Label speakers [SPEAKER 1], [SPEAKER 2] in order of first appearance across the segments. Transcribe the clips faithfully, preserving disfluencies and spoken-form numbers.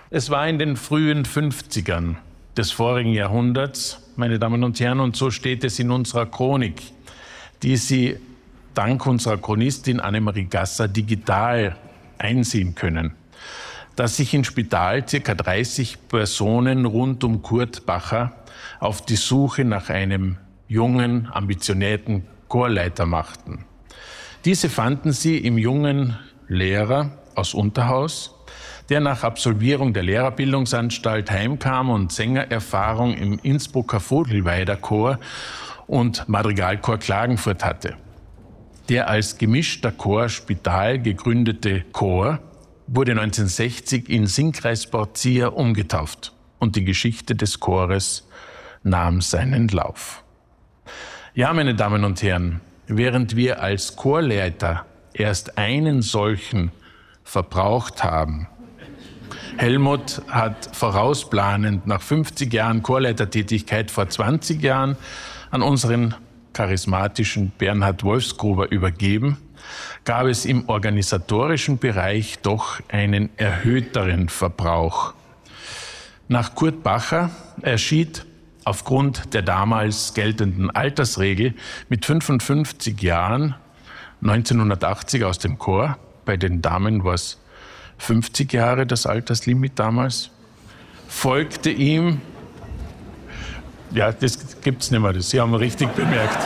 [SPEAKER 1] Es war in den frühen fünfzigern des vorigen Jahrhunderts, meine Damen und Herren, und so steht es in unserer Chronik, die Sie dank unserer Chronistin Annemarie Gasser digital einsehen können, dass sich im Spital ca. dreißig Personen rund um Kurt Bacher auf die Suche nach einem jungen, ambitionierten Chorleiter machten. Diese fanden sie im jungen Lehrer aus Unterhaus, der nach Absolvierung der Lehrerbildungsanstalt heimkam und Sängererfahrung im Innsbrucker Vogelweider Chor und Madrigalchor Klagenfurt hatte. Der als gemischter Chor Spital gegründete Chor wurde neunzehnhundertsechzig in Singkreis Borzier umgetauft und die Geschichte des Chores nahm seinen Lauf. Ja, meine Damen und Herren, während wir als Chorleiter erst einen solchen verbraucht haben, Helmut hat vorausplanend nach fünfzig Jahren Chorleitertätigkeit vor zwanzig Jahren an unseren charismatischen Bernhard Wolfsgruber übergeben, gab es im organisatorischen Bereich doch einen erhöhteren Verbrauch. Nach Kurt Bacher erschied aufgrund der damals geltenden Altersregel mit fünfundfünfzig Jahren neunzehnhundertachtzig aus dem Chor. Bei den Damen war es fünfzig Jahre das Alterslimit damals. Folgte ihm, ja, das gibt's nicht mehr, das Sie haben richtig bemerkt.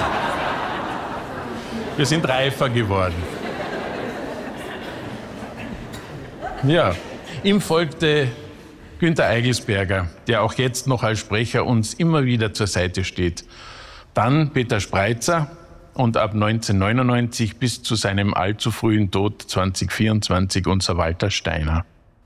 [SPEAKER 1] Wir sind reifer geworden. Ja, ihm folgte Günter Eigelsberger, der auch jetzt noch als Sprecher uns immer wieder zur Seite steht. Dann Peter Spreitzer und ab neunzehnhundertneunundneunzig bis zu seinem allzu frühen Tod zweitausendvierundzwanzig unser Walter Steiner.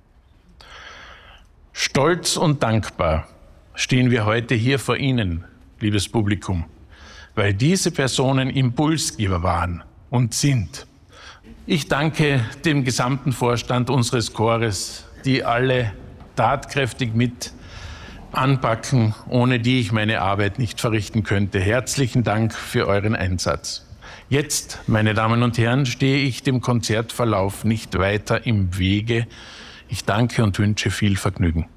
[SPEAKER 1] Stolz und dankbar stehen wir heute hier vor Ihnen, liebes Publikum, weil diese Personen Impulsgeber waren und sind. Ich danke dem gesamten Vorstand unseres Chores, die alle tatkräftig mit anpacken, ohne die ich meine Arbeit nicht verrichten könnte. Herzlichen Dank für euren Einsatz. Jetzt, meine Damen und Herren, stehe ich dem Konzertverlauf nicht weiter im Wege. Ich danke und wünsche viel Vergnügen.